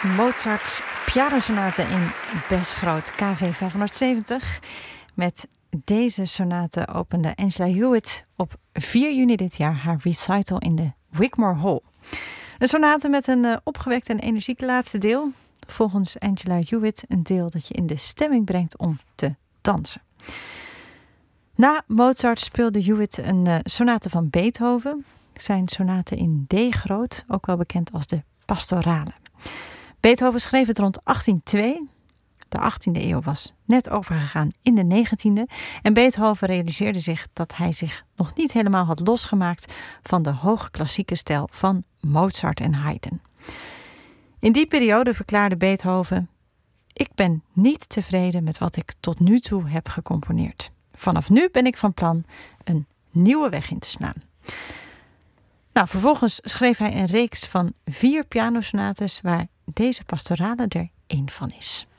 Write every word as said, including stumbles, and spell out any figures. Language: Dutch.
Mozarts pianosonate in Besgroot, K V vijfhonderdzeventig. Met deze sonate opende Angela Hewitt op vier juni dit jaar haar recital in de Wigmore Hall. Een sonate met een uh, opgewekt en energiek laatste deel. Volgens Angela Hewitt een deel dat je in de stemming brengt om te dansen. Na Mozart speelde Hewitt een uh, sonate van Beethoven. Zijn sonate in D groot, ook wel bekend als de pastorale. Beethoven schreef het rond achttienhonderdtwee. De achttiende eeuw was net overgegaan in de negentiende. En Beethoven realiseerde zich dat hij zich nog niet helemaal had losgemaakt van de hoogklassieke stijl van Mozart en Haydn. In die periode verklaarde Beethoven: ik ben niet tevreden met wat ik tot nu toe heb gecomponeerd. Vanaf nu ben ik van plan een nieuwe weg in te slaan. Nou, vervolgens schreef hij een reeks van vier pianosonates waar deze pastorale er één van is.